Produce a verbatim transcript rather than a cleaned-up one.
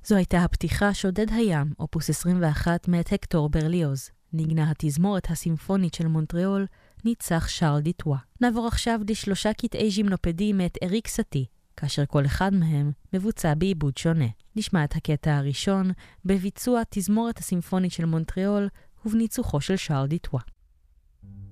זו הייתה הפתיחה שודד הים, אופוס עשרים ואחת מאת הקטור ברליוז. ניגנה התזמורת הסימפונית של מונטריאול, ניצח שרל דיטואה. נעבור עכשיו לשלושה קטעי ז'ימנופדי מאת אריק סאטי, כאשר כל אחד מהם מבוצע בעיבוד שונה. נשמע את הקטע הראשון בביצוע תזמורת הסימפונית של מונטריאול ובניצוחו של שרל דיטואה.